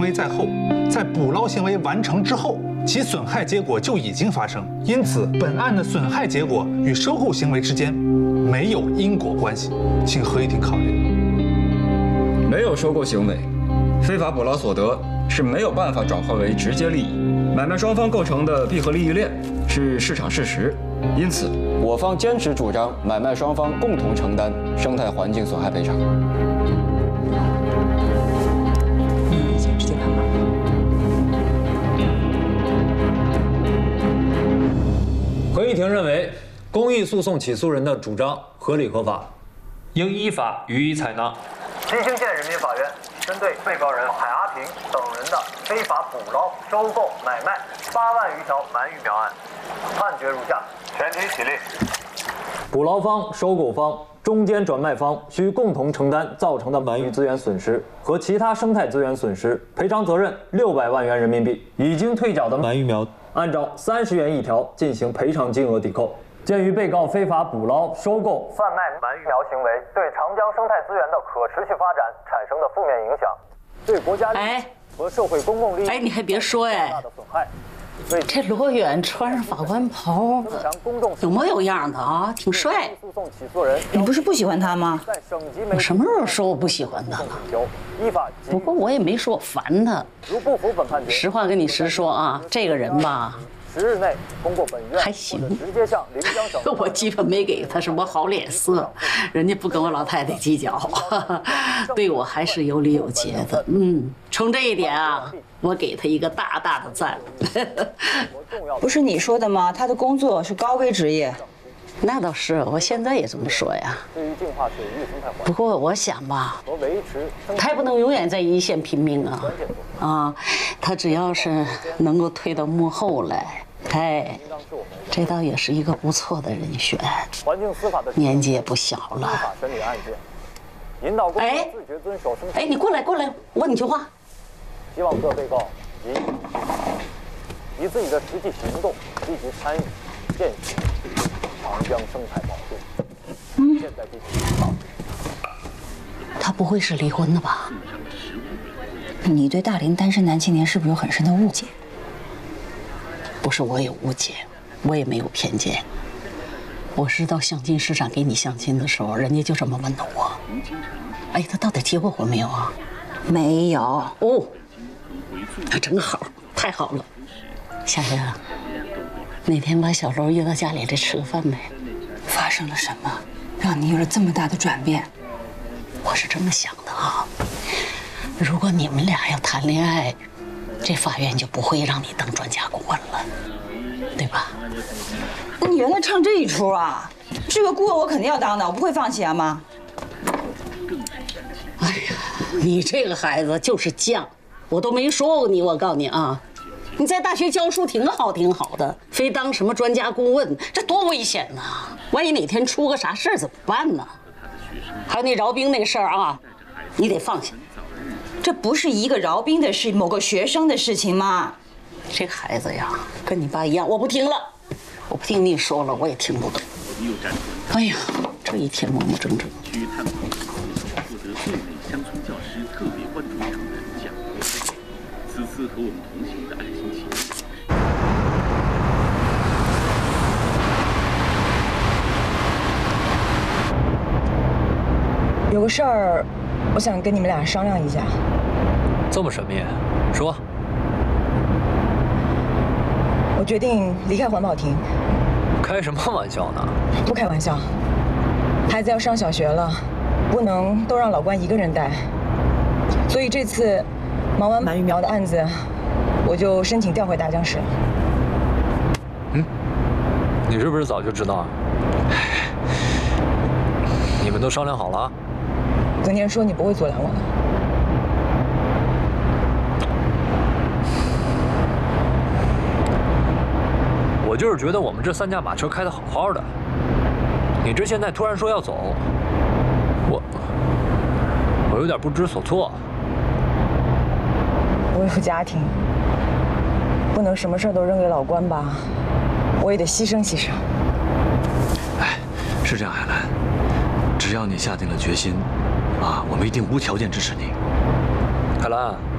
为在后，在捕捞行为完成之后，其损害结果就已经发生，因此本案的损害结果与收购行为之间没有因果关系，请合议庭考虑。 没有收购行为，非法捕捞所得是没有办法转化为直接利益，买卖双方构成的闭合利益链是市场事实，因此我方坚持主张买卖双方共同承担生态环境损害赔偿。 直接谈吧。 合议庭认为，公益诉讼起诉人的主张合理合法，应依法予以采纳。 新兴县人民法院针对被告人海阿平等人的非法捕捞、收购、买卖8万余条鳗鱼苗案，判决如下：全体起立。 捕捞方、收购方、中间转卖方需共同承担造成的鳗鱼资源损失和其他生态资源损失赔偿责任600万元人民币。已经退缴的鳗鱼苗，按照30元一条进行赔偿金额抵扣。鉴于被告非法捕捞、收购、 贩卖鳗鱼苗行为对长江生态资源的可持续发展产生的负面影响，对国家利益和社会公共利益你还别说大的损害。 这罗远穿上法官袍，有模有样的啊，挺帅。 你不是不喜欢他吗？ 我什么时候说我不喜欢他了？不过我也没说我烦他。 如不服本判决， 实话跟你实说啊，这个人吧。 10日内通过本院还行， 直接向临江省。 我基本没给他什么好脸色，人家不跟我老太太计较，对我还是有理有节的。冲这一点啊，我给他一个大大的赞。 不是你说的吗？他的工作是高危职业。 那倒是，我现在也这么说呀。不过我想吧，他也不能永远在一线拼命啊，他只要是能够退到幕后来，这倒也是一个不错的人选。年纪也不小了。你过来，我问你句话。 希望各被告以自己的实际行动积极参与践行长江生态保护。现在进行他不会是离婚的吧？ 你对大龄单身男青年是不是有很深的误解？ 不是我有误解，我也没有偏见。我是到相亲市场给你相亲的时候，人家就这么问的我。他到底结过婚没有啊？ 没有。 哦，那真好，太好了。夏夏，哪天把小楼约到家里来吃个饭呗？ 发生了什么，让你有了这么大的转变？ 我是这么想的啊，如果你们俩要谈恋爱，这法院就不会让你当专家顾问了，对吧？ 你原来唱这一出啊？这个顾问我肯定要当的，我不会放弃啊，妈。 哎呀，你这个孩子就是犟，我都没说过你，我告诉你啊。你在大学教书挺好的，非当什么专家顾问，这多危险呐！万一哪天出个啥事儿怎么办呢？还有那饶冰那个事儿啊，你得放下。 这不是一个饶冰的事，某个学生的事情吗？ 这个孩子呀，跟你爸一样，我不听了，我不听你说了，我也听不懂。哎呀，这一天磨磨蹭蹭。 区探访负责对内乡村教师特别关注成人蒋此次和我们同行的爱心企业。 有个事儿，我想跟你们俩商量一下。 这么神秘，说。 我决定离开环保庭。 开什么玩笑呢？ 不开玩笑，孩子要上小学了，不能都让老关一个人带。所以这次忙完鳗鱼苗的案子，我就申请调回大江市了。 你是不是早就知道？你们都商量好了？ 昨天说你不会阻拦我的。 我就是觉得我们这3驾马车开得好好的，你这现在突然说要走，我有点不知所措。 我有家庭，不能什么事都扔给老关吧，我也得牺牲牺牲。 是这样，海兰，只要你下定了决心，我们一定无条件支持你。 海兰。